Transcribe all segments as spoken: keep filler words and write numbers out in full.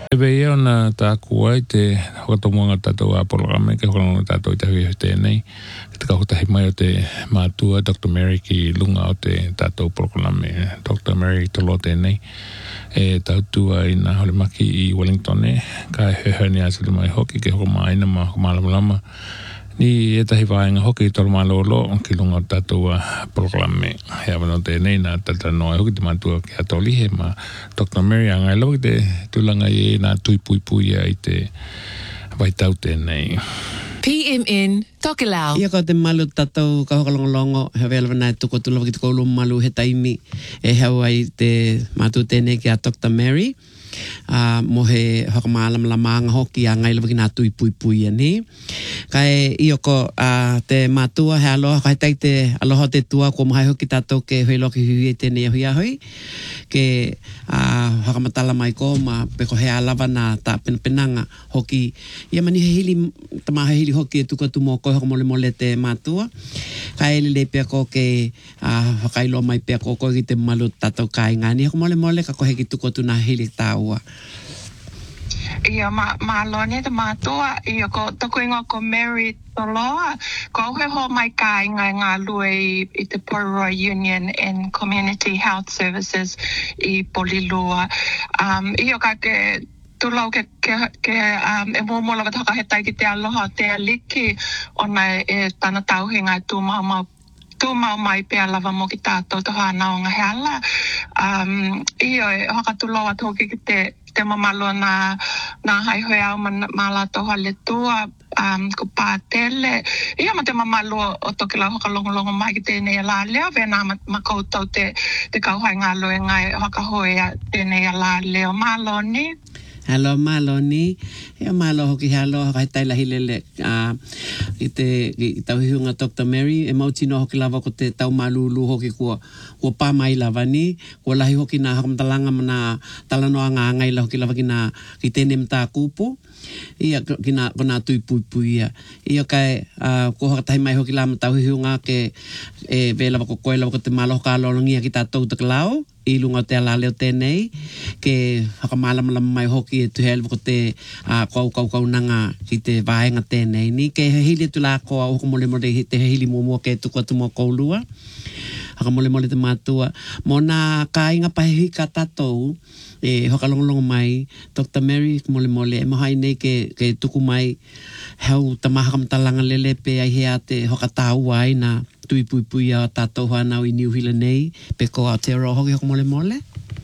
E vei ona tā kua i te hokatonga tātou a programe ke hokatonga tātou i te hui tēnei. Te kahotahi mai o te mātua Doctor Mary ki lunga o te tātou programe. Doctor Mary tolo tēnei. E tautua i nā hole maki i Wellington e. Ka e hehani asili mai hoki ke hoko maaina ma hoko malama lama. Ni e tahi wāenga hoki i tolo malolo ki lunga o tātou a programe. Hea wano tēnei nā tata noa hoki te mātua ki atoli he ma Doctor Mary angai lau ki te tūlanga i nā tui pui pui a i te waitau tēnei. P M N Tokelau. Ia ko te malu tātou ka hokalongolongo he wela wana e tuko tulawa ki te koulu malu he taimi e hau ai te mātua tēnei ki a Doctor Mary. Uh, mo he hokamaalam la maanga hoki a ngai lawa ki nā tui pui pui ani. Kai ioko uh, te mātua he aloha, kai tai te aloha te tua ko mahai hoki tātou ke hui loki hui e tēnei hui ahoi. Ke uh, hokamatala mai ko ma peko he alawa nā tā penanga hoki. Ia mani he hili, ta maha hili hoki e tuka tu mō koe hokamole mole te mātua. Kai ele le pia ko ke uh, hokailo mai pia ko koe ki te malu tātou kai ngani. Hokamole mole ka kohe ki tuka tu nā hili tāua. Ia ma ma lone te mātua ia ko toko ingo ko Mary toloa ko he ho mai kai ngai ngā lue i, i te Pororoa Union and Community Health Services i Polilua. Um, ia ka ke tulau ke ke ke um, e mo mo lava taka he tai ki te aloha te aliki ona e tana tauhinga tu mau mau tu mau mai pe lava mo ki tātou to hana o ngahe ala. Um, ia e haka tulau atu hoki ki te te mamalo na na hai hoi au mala toha le tua um, ko pātele. Ia ma te mamalo o toki lau haka longolongo mai ki tēnei ala leo vena ma, ma koutou te, te kauhai ngā loe ngai haka hoi a tēnei ala leo malo ni. Hello Maloni, e malo hoki hello kai tai la hilele a i te i tau hiunga Doctor Mary e mau tino hoki lava ko te tau malulu hoki ko ko pa mai lava ni ko lahi hoki na hakamtalanga mana talano anga ngai la hoki lava ki na ki tene mta kupu ia ki na kona tui pui pui ia ia kai a ko hakai mai hoki lama tau hiunga ke e vela ko ko lava ko te malo ka lolongia ki ta tau te klau i lunga te ala leo tēnei, ke hakamālama mai hoki e tuhel ko te uh, kau kau kau nanga ki te vaenga tēnei ni, ke he hili tu la koa o mole mole te he hili mua ke tuko tu mua koulua, hakamole mole te mātua, mo nā ka inga pahehi ka tatou, e hokalongolongo mai, Doctor Mary mole mole, e mahai nei ke, ke tuku mai, hau tamaha kamtalanga lele pe ai hea te hokatau ai na tui pui pui a tātou hanau i New Zealand nei, pe ko Aotearoa hoki hoko mole mole?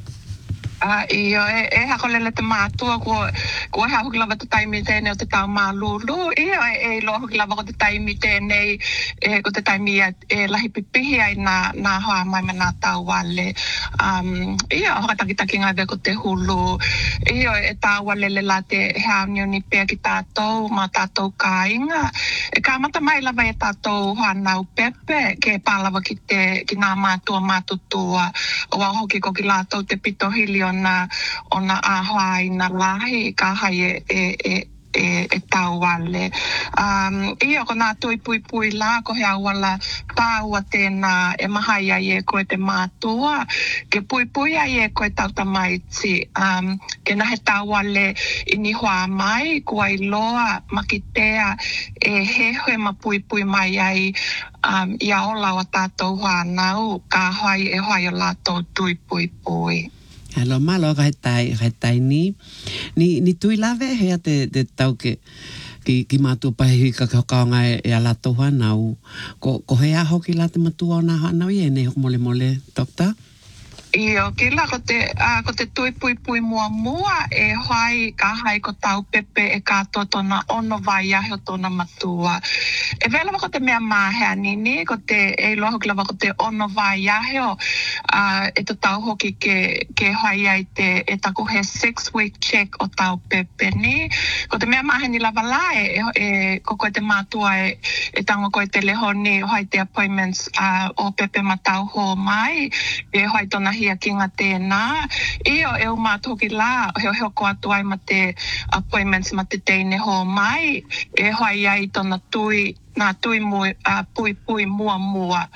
Ah, iyo, e, e hako lele te mātua ko, ko e hoki lava te taimi tēnei o te tau mālulu. Iyo, e, e lo hoki lava ko te taimi tēnei, e, ko te taimi e, e lahi pipihi ai nā, nā hoa mai me nā tau wale. Um, iyo, hoka takitaki ngai vea ko te hulu. Iyo, e tau wale le la te hea niuni pēr ki tātou, ma tātou kāinga. E ka mata mai lava e tātou hanau pepe, ke pālava ki te, ki nā mātua mātutua. O wau hoki ko ki lātou te pito hili o na ona ahoa i na lahi ka hai e e e e, e tau wale. Um, ia ko nā tui pui pui la ko he awala tāua tēnā e mahai ai e koe te mātua ke pui pui ai e koe tauta maiti. Um, ke na he tau wale i ni hoa mai kua i loa makitea e he hoe ma pui pui mai ai um, i aola o tātou whanau ka hai e hai o lātou tui pui pui. Hello, malo ka tai ka tai ni ni ni tui lave he te te tau ke ki ki matu pahi ka ka ka ngai e ala to hanau ko ko he a hoki la te matu ona hanau ye ne mole mole doctor. Iyo, ki la ko te, uh, ko te tui pui pui mua mua e hai ka hai ko tau pepe e kato tona ono vai ahe o tona matua. E vela ko te mea mahea nini, ko te e loa hoki lava ko te ono vai ahe o uh, e to tau hoki ke, ke hai ai te e taku he six week check o tau pepe ni. Ko te mea mahea ni lava la e, e ko koe te matua e, e tango koe te leho ni hai te appointments uh, o pepe matau ho mai e hai tona hi a kinga tēnā. Io e o mātoki la, heo heo ko atu ai ma te appointments ma te teine ho mai, e hoai ai tona tui nā tui mui, uh, pui pui mua mua.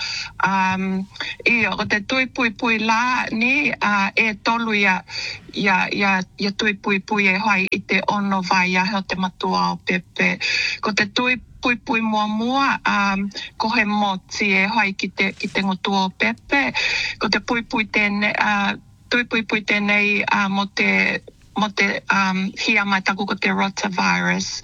Um, Io, ko te tui pui pui la ni uh, e tolu ia, ia, ia, ia tui pui pui e hoi i te ono vai a heo te matua o pepe. Ko te tui pui pui mua mua, um, ko he moti e hoi ki te, ki te ngotua o pepe. Ko te pui pui tēne, uh, tui pui pui tēnei uh, mo te mo te um, hia mai taku ko te rotavirus.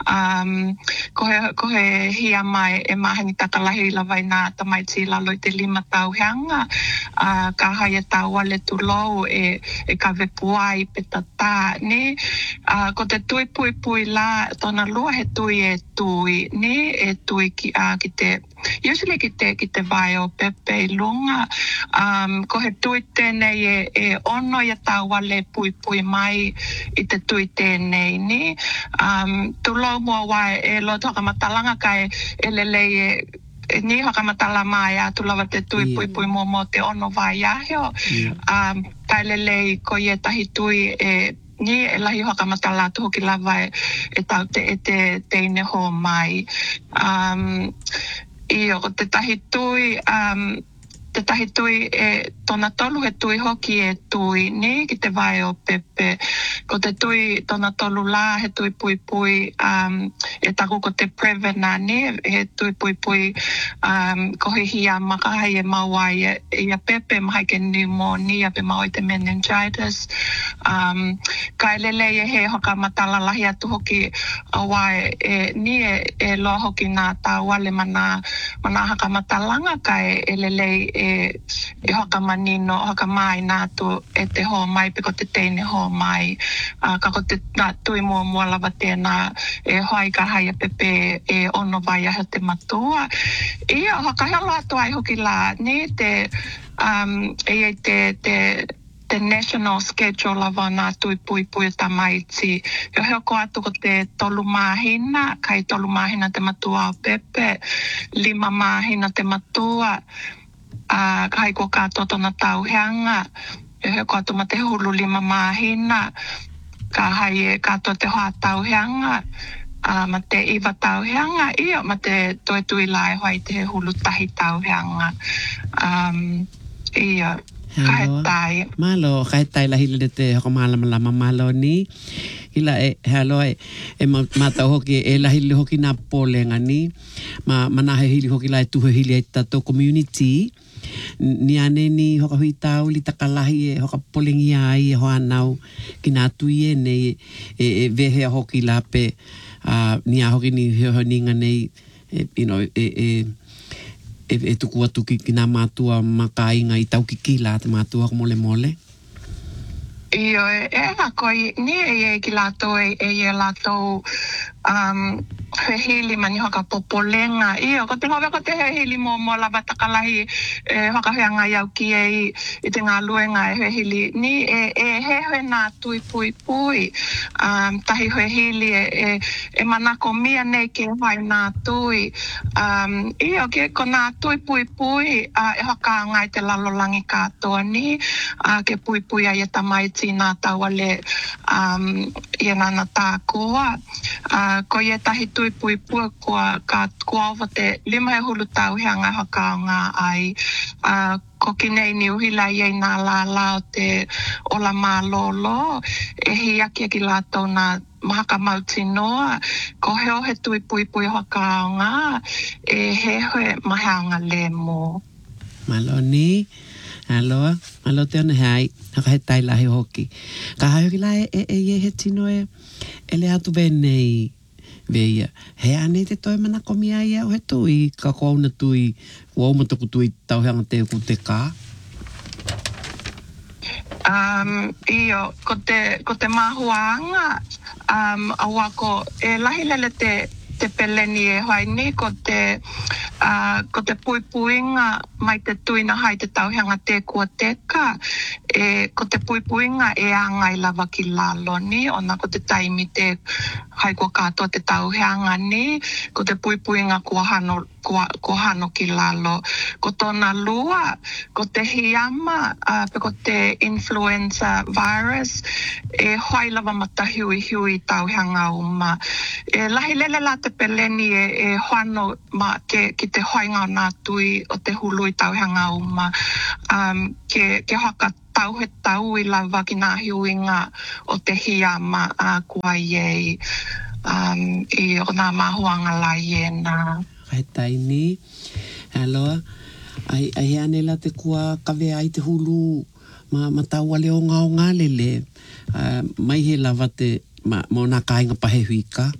Um, ko, he, ko he hia mai e mahani takalahi lawai nā tamaiti lalo i te lima tau heanga. Uh, ka hai e tau ale tu lou e, e ka vepuai pe tata. Ni, uh, ko te tui pui pui la, tona lua he tui e tui. Ni, e tui ki, uh, ki te usually ki te, ki te vai o pepe i lunga. Um, ko he tui tēnei e, e ono i a tau ale pui pui mai i te tui tēnei ni. Um, tu lau mua wai e lo toka matalanga kai e lelei e, e ni hoka matala mai a tu lawa te tui yeah. pui pui mua mo te ono vai aheo. Yeah. Um, kai lelei ko i e tahi tui e ni e lahi hoka matala tu hoki lawa e, e tau te e te teine ho mai. Um, Io, te tahi tui, um, te tahi tui e tona tolu he tui hoki e tui ni ki te vai o pepe. Ko te tui tona tolu la he tui pui pui um, e taku ko te prevena ni he tui pui pui um, ko he hia makahai e mawai e, e ia pepe mahai ke pneumonia pe mawai te meningitis. Um, kai lele e he hoka matala lahi atu hoki awai e, ni e, e loa hoki nā tāwale mana, mana haka matalanga kai e lele e, e hoka manino, hoka mai nā tu e te ho mai pe ko te teine ho mai. Uh, ka ko te nā tui mua mua lawa tēnā e hoi ka hai a pepe e ono vai a te matua. Ia hoka helo atu ai hoki la ni te um, e te, te te national schedule lava nā tui pui pui ta maiti. Yo heo ko atu ko te tolu mahina, kai tolu mahina te matua o pepe, lima mahina te matua, uh, kai ko kātoto na tau heanga, yo heo ko atu ma te hulu lima mahina, ka hai e kātoto te hoa tau heanga, uh, ma te iwa tau heanga, ia ma te toi tui lai hoi te hulu tahi tau heanga. Um, ia, Kahetai. Malo, kahetai la hile te hoko malama lama malo ni. Hila e, halo e, e mata hoki e la hile hoki nā polenga ni. Ma, mana he hili hoki la e tuhe hili e tato community. Ni ane ni hoka hui tau li takalahi e hoka polengi ai e hoa nau ki nā tui e nei e, e vehe hoki la pe uh, ni a hoki ni heo ninga nei e, you know, e, e e, e tuku atu ki, ki nā mātua makainga i tau ki kila te mātua ko mole mole. Io, e, e akoi, ni e e ki lātou e e e lātou um, he hili mani hoka popolenga. Io, ko te hawe ko te he hili mo mo lava takalahi e hoka heanga iau ki e i, i te ngā luenga e he hili. Ni e, e he he nā tui pui pui. Um, tahi he hili e, e, e manako mia nei ke vai nā tui. Um, io, ke ko nā tui pui pui uh, e hoka ngai te lalolangi kātoa ni. Uh, ke pui pui a i e tamaiti nā tauale um, i e nana tā koa. Uh, ko i e tahi tui pui pui kua ka kua ova te lima e hulu tau heanga haka o ngā ai. Uh, ko ki nei ni uhila i ei nā la la o te ola mā lolo. E hi aki aki lātou nā mahaka mauti noa. Ko heo he tui pui pui haka o ngā. E he he mahanga le mo. Maloni. Aloha. Alo te ona hai. Haka he tai lahi hoki. Ka hai hoki la e e e he tino e e le atu venei. Veia, he ane te toi mana komia ia o he tui, ka kou na tui, wau mataku tui tauhanga te ku te kā? Um, io, ko te, ko te mahuanga, um, awa ko e lahi lele te, te peleni e hoi ni, ko te, uh, ko te pui puinga mai te tuina hai te tauhanga te kua teka, e ko te puipuinga e anga i lava ki lalo ni, ona ko te taimi te hai ko katoa te tauheanga ni, ko te puipuinga kua hano, kua, kua hano ki lalo. Ko tona lua, ko te hiama, uh, pe ko te influenza virus, e hoi lava mata hui hui tauheanga uma. E lahi lele la te peleni e, e hoano ma ke, ki te hoinga o nā tui o te hului tauheanga uma. Um, ke, ke haka tau he tau i lava ki nā hiuinga o te hiama a uh, kua iei. Um, I o nā mahuanga lai e nā. Kai taini. Aloha. Ai, ai ane la te kua kawe ai te hulu ma, ma tau ale o ngā o ngā lele. Uh, mai he lava te ma, mo nā kāinga pahe huika.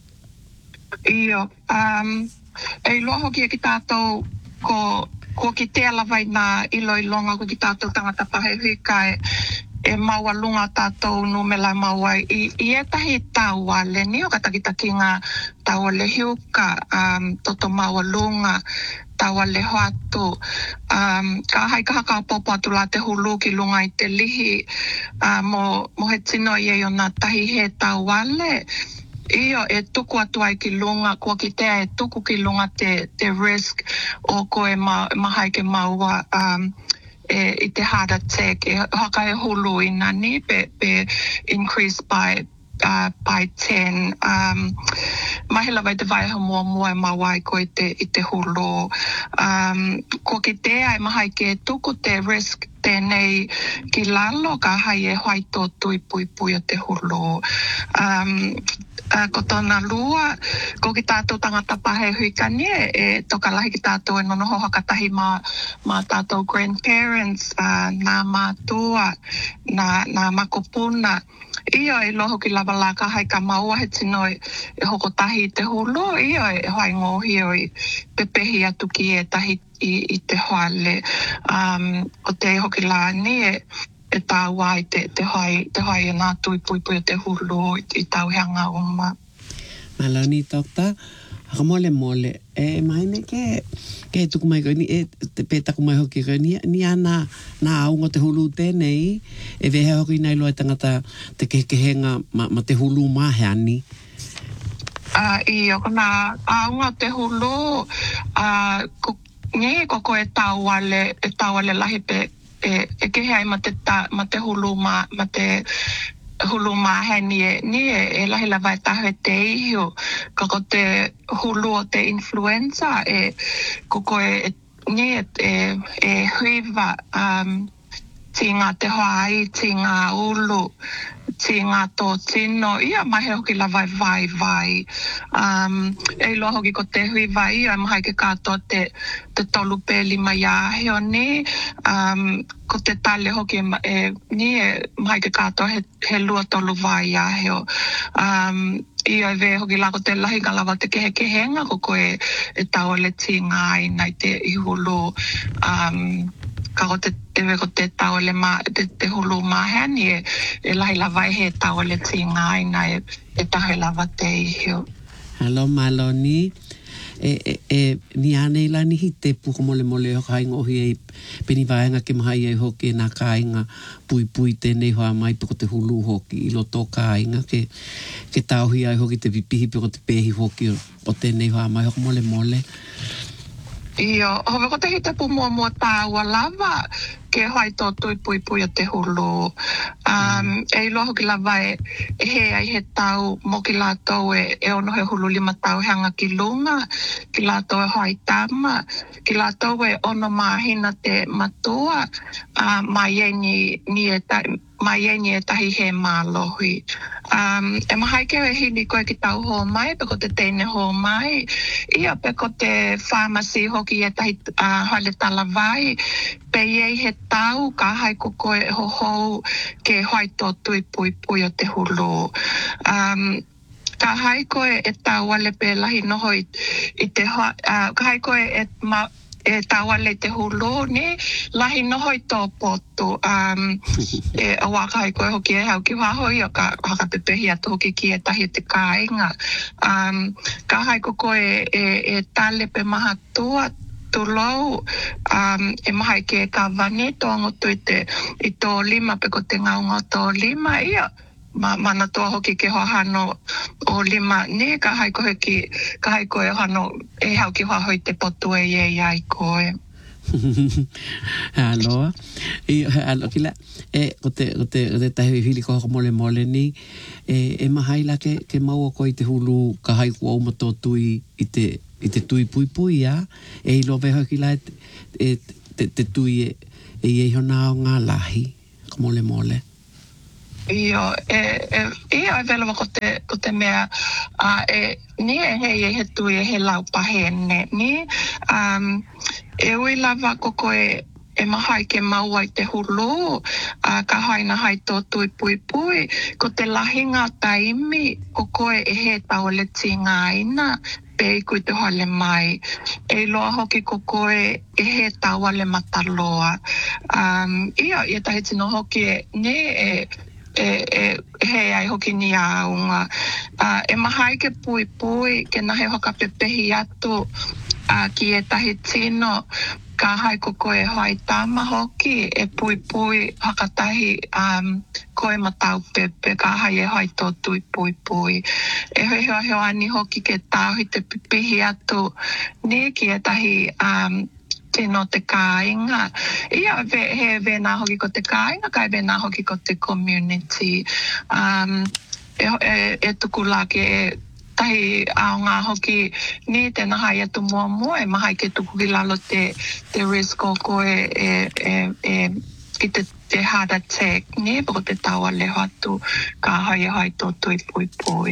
Iyo. Um, e loa hoki e ki tātou ko ko ki te alawai nā ilo i longa ko ki tātou tangata pahe huika e, e maua lunga tātou no me lai maua i, i etahi tau ale ni o katakitaki ngā tau ale hiuka um, toto maua lunga tau ale hoatu um, ka hai ka haka popo atu la te hulu ki lunga i te lihi uh, mo, mo he tino i e o nā tahi he tau ale Iyo e tuku atu ai ki lunga, kua ki tea e tuku ki lunga te, te risk o koe ma, mahai ke maua um, e, i te heart attack. E haka e hulu i nani pe, pe increase by uh, by ten. Um, mahila vai te vai mua mua e maua i koe te, i te hulu. Um, kua ki tea e mahai ke tuku te risk tēnei ki lalo ka hai e hoaito tui pui pui o te hulu. Um, Uh, ko tōna lua, ko ki tātou tangata pahe huikani e, e toka lahi ki tātou e nonoho hakatahi mā, mā tātou grandparents, uh, nā mātua, nā, nā makopuna. Iyo e loho ki lava la ka hai ka maua he tino e, e hokotahi i te hulu, iyo e hoai ngohi o i pepehi atu ki e tahi i, i te hoale. Um, o te hoki la ni e e tāua i te, te hai, te hai e nā tui pui pui o te hulu i, i tauheanga uma. Malani tokta, haka mole mole, e mai me ke, ke tuku mai koe ni, e te pētaku mai hoki koe ni, ni ana nā aunga te hulu tēnei, e vehe hoki nei loa tangata te kekehenga ma, ma te hulu mahe ani. Uh, I o kona aunga te hulu, uh, ko, nge ko koe tauale, e tauale lahi pe, e, e kehe ai ma te, ta, ma te hulu ma, ma te hulu ma he ni e, ni e, e lahi lawa e tahe te iho, ka ko te hulu o te influenza, e koko e, ni e, e, e huiva, um, ti ngā te hoai, ti ngā ulu, ti ngā tō tino, ia mahe hoki la vai vai vai. Um, e loa hoki ko te hui vai, ia mahai ke kātoa te, te tolu pēli mai aheo ni, um, ko te tale hoki e, ni e mahai ke kātoa he, he lua tolu vai aheo. Um, ia e hoki la ko te lahi ngalawa te kehe kehenga, ko koe e tau le ti ngai nai te ihulu, um, ka ko te tewe ko te tau le ma, te, te hulu mahani e, e lahi lawai he tau le ti ngai na e, e tahe lava te ihio. Halo maloni, e, e, e ni anei la ni hite puko mole mole ho kai ngohi e peni vaenga ke mahai e hoki e nā kāinga pui pui tēnei hoa mai puko te hulu hoki i loto kāinga ke, ke tauhi ai hoki te pipihi puko te pehi hoki o, o tēnei hoa mai hoko mole mole. Iyo, hove ko te hite pu mua mua tāua lava ke hoi tō tui pui pui o te hulu. Um, mm. E ilo hoki lava e, e he ai he tau mo ki lātou e, e ono he hulu lima tau hanga ki lunga, ki lātou e hoi tama, ki lātou e ono mahina te matua, uh, mai e ni, ni e ta, mai e ni e tahi he mālohi. Um, e mahai ke e hini koe ki tau ho mai, pe ko te teine ho mai, ia pe ko te pharmacy hoki e tahi uh, hale tala vai, pe iei he tau ka hai ko koe e ho ho ke hoi tō tui pui pui o te hulu. Um, ka hai koe e tau ale pe lahi noho i, i te hoa, uh, ka hai koe e ma, e tawale te hulu ni lahi noho i tō potu um, e awaka hai koe hoki e hau ki wahoi o ka haka pepehi atu hoki ki e tahi te kāinga um, ka hai ko koe e, e tale pe maha tua tulau um, e mahai ke ka vani tō ngotu i te i tō lima pe ko te ngaunga tō lima ia. Ma, mana toa hoki ke hohano o lima ne ka hai koe ki ka hai koe hano e hau ki hoa hoi te potu e e ai koe. Aloha. I alo kila e ko te ko te te tahi hili ko mole mole ni e e mahai la ke ke mau ko i te hulu ka hai ko o moto tui i te i te tui pui pui ya e lo ve kila e te te tui e e e hona ngā lahi ko mole mole. Io, e, e, io e velo ko te, ko te mea, uh, e, ni e he e he tui e he lau pahene, ni, um, e ui lava koko e, e mahai ke maua i te hulu, uh, ka haina hai tō tui pui pui, ko te lahinga taimi, koko e he tau le tinga ina, pe i kui te hale mai. E loa hoki ko koe e he taua le mataloa. Um, ia, ia tahi tino hoki e, ne e, e, e he ai hoki ni aunga. Uh, e mahai ke pui pui, ke nahe hoka pepehi atu, uh, ki e tahi tino, ka hai ko koe hoi tama hoki, e pui pui hakatahi um, koe matau pepe, ka hai e hoi tō tui pui pui. E hoi hoi hoi ani hoki ke tāhi te pepehi atu, ne ki e tahi um, tino te kāinga. Ia ve, he vena hoki ko te kāinga, kai vena hoki ko te community. Um, e, e, e tuku la ke e tahi aonga hoki ni te nahai atu mua mua, e mahai ke tuku ki lalo te, te risk o koe e, e, e, ki te, te heart attack, ni pako te taua leho atu ka hai e hai tō tui pui pui.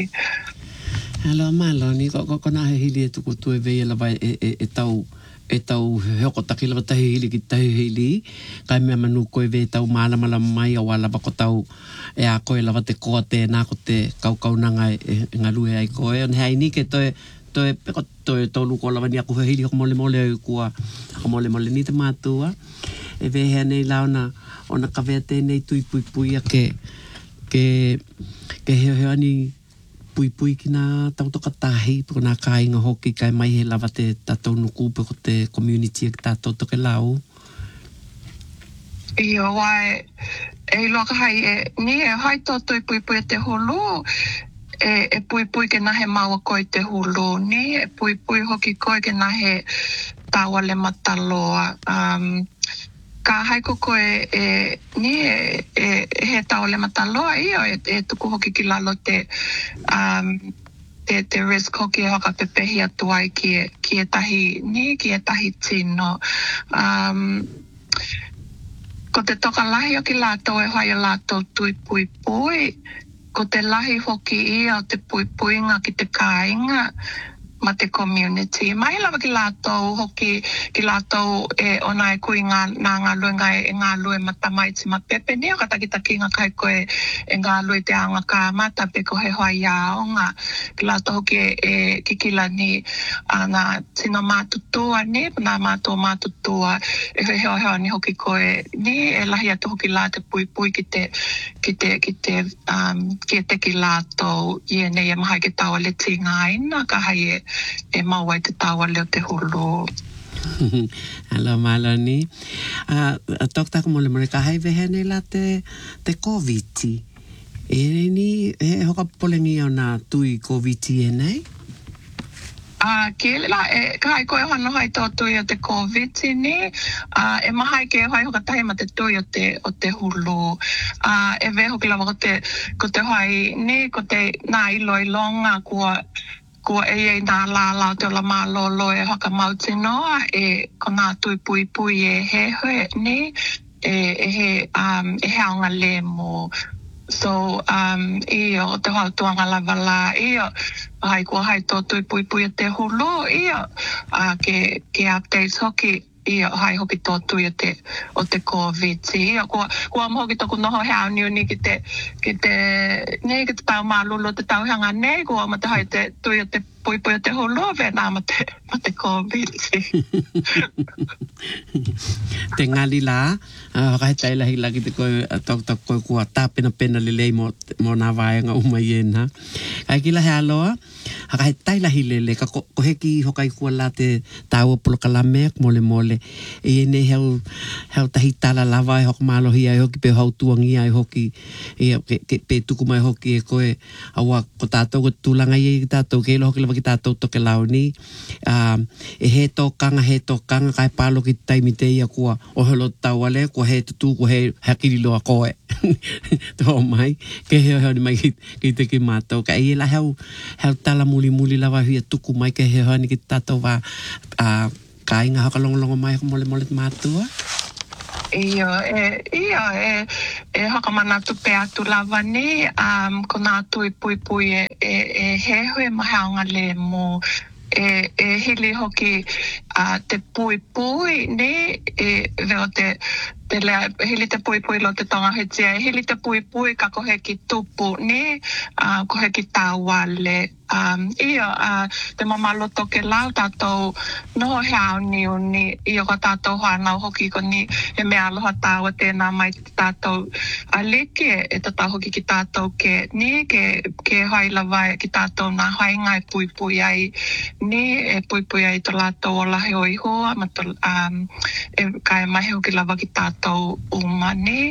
Alo malo ni ko ko na hili e tuku tu e ve la vai e e, e tau e tau hoko taki lava tahi hili ki tahi hili kai mea manu koe ve tau mala mala mai a wala bako tau e a koe lava te koa te nā ko te kau kau nanga e, e ngalue ai koe on hei ni ke toe toe peko toe tau luko lava ni aku he hili hoko mole mole au kua hoko mole mole ni te mātua e ve hea nei la ona ona ka vea tēnei tui pui pui a ke ke ke heo heo ani pui pui ki nā tautoka tahi, piko nā kāinga hoki kai mai he lava te tātou nuku, piko te community ki tātou toke lau. Io, wai, e loka hai e, ni e hai tō tui pui pui te hulu, e, e pui pui ke nahe maua koe te hulu, ni e pui pui hoki koe ke nahe taua le mataloa. Um, ka hai ko koe e, ni e, e, e he tau le mataloa io e, e tuku hoki ki lalo te um, te, te risk hoki e hoka pepehi atu ai ki e, ki e tahi ni ki e tahi tino um, ko te toka lahi o ki lato e hoi lato tui pui pui ko te lahi hoki ia o te pui pui nga ki te kāinga ma te community. Mai lava ki lātou hoki, ki lātou e ona e kui ngā, ngā ngā lue ngā e ngā lue matamai ti ma pepe ni o katakitaki ngā kai koe e ngā lue te anga ka mata pe ko he hoa iao ngā. Ki lātou hoki e, e kikila ni a ngā tina mātutua ni, ngā mātua mātutua e he heo heo ni hoki koe ni e lahi atu hoki lā te pui pui ki te, ki te, ki te, um, ki te ki lātou i e nei e mahai ke taua le ti ngā ina ka hai e e maua i te taua leo te hulu. Alo malo ni. Uh, tok tako mole mole ka hai vehe nei la te, te COVID. E ni he hoka polengi o nā tui COVID e nei? Uh, ke la, e, ka hai koe hano hai tō tui o te COVID ni, uh, e mahai ke hai hoka tahi ma te tui o te, o te hulu. Uh, e ve hoki lava ko te, ko te hai ni, ko te nā ilo ilonga kua Ko e e nā lālau te ola mālolo e haka mauti noa e ko nā tui pui pui e he hoe ni e, e he um, e he aunga le mo. So um, iyo te hau tuanga lava la iyo hai kua hai tō tui pui pui e te hulu iyo uh, ke, ke updates hoki ia hai hoki tō tui o te, o te COVID. Ia, kua, kua mo hoki tōku noho hea niu ni ki te, ki te, ne ki te tau mālulo te tau hanga nei, kua ma te hai te tui o te pui pui te holo ve na ma te ma te COVID. Te ngali la, kai tai la hila ki te koe tok tok koe kua tāpena pena lelei mo, mo nā vāenga umaien ha. Kai ki la he aloa, kai tai la hilele, ka ko, ko heki hokai kua la te tāua polo kalameak mole mole. E ne heu, heu tahi tala lava e hok mālohi ai hoki pe hau tuangi ai hoki, e ke, ke, pe tuku mai hoki e koe awa ko tātou ko tūlanga i ki tātou ke ilo hoki lawa ki tātou toke lau ni. Um, e he tōkanga, he tōkanga, kai pālo ki taimi te ia kua o helo tauale, kua he tutu, kua he hakiri loa koe. Tō mai, ke heo heo ni mai ki, ki te ki mātou. Ka i e la heu, heu tala muli muli lawa hui a tuku mai ke heo heo ni ki tātou wā uh, ka inga haka longo longo mai mole mole mātua. Iyo, e, iyo, e, e haka mana tu pe atu lava ni, um, ko nā tui pui pui e, e, e he hui mahaonga le mo, e, e hili hoki uh, te pui pui ni, e veo te, te lea, hili te pui pui lo te tonga hetia, e hili te pui pui ka kohe ki tupu ni, uh, kohe ki tāwale. Um, iyo, uh, te mamalo toke lau tātou noho heau ni uni, iyo ko tātou whanau hoki ko ni e mea aloha tāua tēnā mai tātou alike e tātou hoki ki tātou ke ni, ke, ke haila vai ki tātou nā hainga e pui pui ai ni, e pui pui ai to lātou o lahe o ihua, ma to, um, e kai mahi hoki lava ki tātou umani.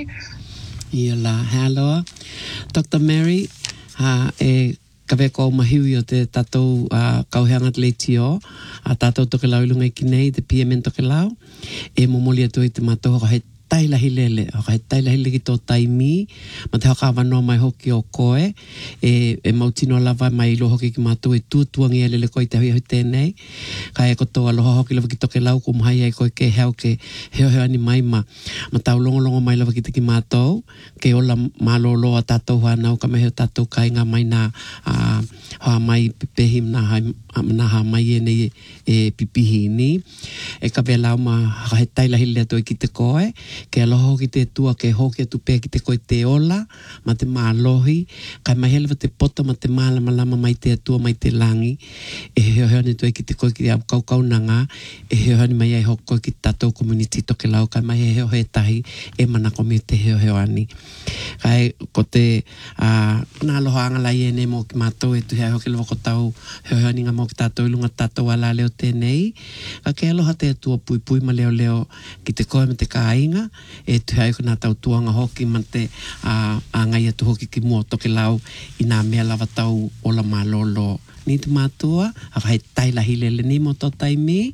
Ia la, hello. Doctor Mary, uh, e ka veko o mahiwi o te tātou uh, kauheanga te leitio, a tātou toke lau ilunga i kinei, te P M N toke lau, e momoli atu i te mātou hoka he tailahi lele, hoka he tailahi lele ki tō taimi, ma te hoka awanoa mai hoki o koe, e, e mautino lava mai ilo hoki ki mātou e tūtuangi e lele koe te hui hui tēnei, ka e koto aloha hoki lava ki toke lau, ko mahai ai koe ke heo ke heo heo ani mai ma, ma tau longo longo mai lava ki te ki mātou, ke ola malo loa tātou whanau, ka meheo tātou kainga mai nā, uh, hoa mai pepehi mna ha mai e nei e pipihi ni, e ka vea lau ma haka he tailahi lele atu ki te koe, ke aloha hoki te tua ke hoki atu pē ki te koe te ola, ma te mālohi, kai mai helewa te poto ma te mālama lama mai te atua mai te langi, e heo heo ni tue ki te koe ki te au kau kau nanga, e heo heo ni mai ai hoko koe ki tātou community toke lau, kai mai he heo he tahi, e mana komi te heo heo ani. Kai ko te, uh, nā aloha anga lai e ne mo ki mātou e tu hea hoki lewa ko tau heo heo ni ngā mo ki tātou ilunga tātou ala leo tēnei, ka ke aloha te atua pui pui ma leo leo ki te koe me te kāinga, e tu hea ko nā tau tuanga hoki man te uh, angai atu hoki ki mua toke lau i nā mea lava tau ola mālolo. Ni te mātua, haka he tailahi lele ni mo tō taimi.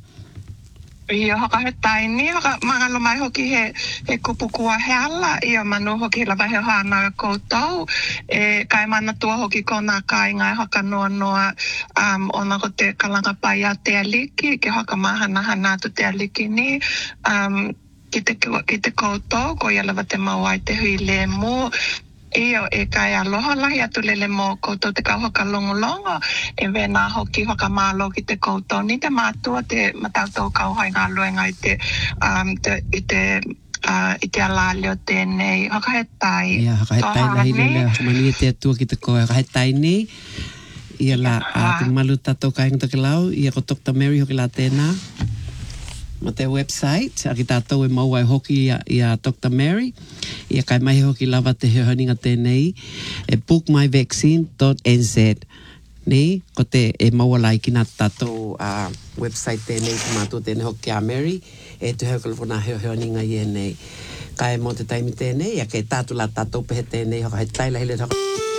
Ia haka he taini, haka mangalo mai hoki he, he kupu kua he ala, ia manu hoki la wahe hana e koutou, e kai mana tua hoki ko nā kāinga e haka noa noa um, ona ko te kalanga pai a te aliki, ke haka mahana hana tu te aliki ni, um, ki te, ki te koutou, ko ia lawa te mawai te hui le mo, Iyo e kai aloha lahi atu lele mo koutou te kau haka longo longo e wena hoki haka mālo ki te koutou ni te mātua te matautou kau hai ngā luenga i te, um, te, i te uh, i te ala leo tēnei haka he tai. Ia haka he tai lahi lele mani e te atua ki te koe haka he tai ni ia la a te malu tātou kai ngata ke lau ia ko Doctor Mary hoki la tēnā. Ma te website, a ki tātou e mau ai hoki ia, ia Doctor Mary, ia kai mai hoki lava te heohaninga tēnei, e book my vaccine dot n z. Ni, ko te e mau alai ki nā tātou uh, website tēnei, ki mātou tēnei hoki a Mary, e tu heo kalafona heohaninga i e nei. Kai mo te taimi tēnei, ia ke tātou la tātou pehe tēnei, hoka he tailahi le hoka...